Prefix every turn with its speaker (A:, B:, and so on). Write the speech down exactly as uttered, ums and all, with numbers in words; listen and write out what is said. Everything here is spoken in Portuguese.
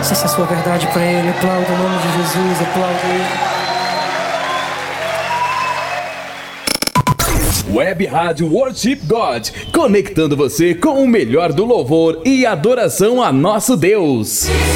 A: Faça essa sua verdade para Ele. Aplauda o nome de Jesus, aplauda Ele.
B: Web Rádio Worship God, conectando você com o melhor do louvor e adoração a nosso Deus.